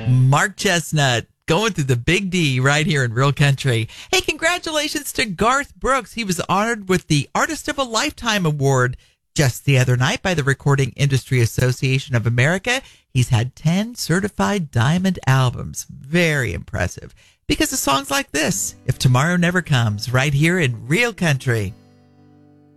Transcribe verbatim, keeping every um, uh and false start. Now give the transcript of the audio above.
Mark Chestnut going through the big D right here in Real Country. Hey, congratulations to Garth Brooks. He was honored with the Artist of a Lifetime Award just the other night by the Recording Industry Association of America. He's had ten certified diamond albums. Very impressive. Because of songs like this, If Tomorrow Never Comes, right here in Real Country.